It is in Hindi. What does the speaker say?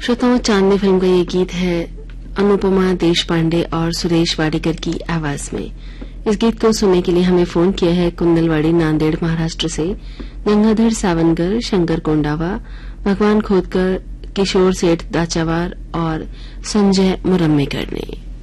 श्रोताओं, चांदनी फिल्म का ये गीत है अनुपमा देशपांडे और सुरेश वाडेकर की आवाज में। इस गीत को सुनने के लिए हमें फोन किया है कुंदलवाड़ी नांदेड़ महाराष्ट्र से गंगाधर सावनकर, शंकर कोंडावा, भगवान खोदकर, किशोर सेठ दाचावार और संजय मुरम्मेकर ने।